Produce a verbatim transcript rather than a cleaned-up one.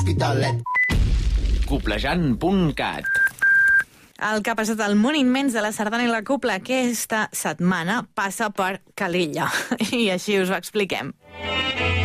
l'Hospitalet. Coplejant punt cat. El que ha passat al món immens de la sardana i la copla aquesta setmana passa per Calella. I així us ho expliquem.